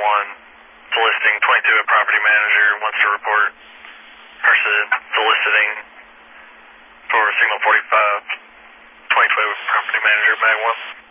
1. Soliciting 22, a property manager wants to report person soliciting for signal 45. 22, property manager, mag 1.